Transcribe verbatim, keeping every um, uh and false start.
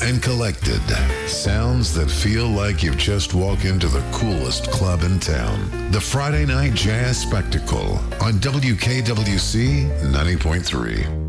and collected. Sounds that feel like you've just walked into the coolest club in town. The Friday Night Jazz Spectacle on W K W C ninety point three.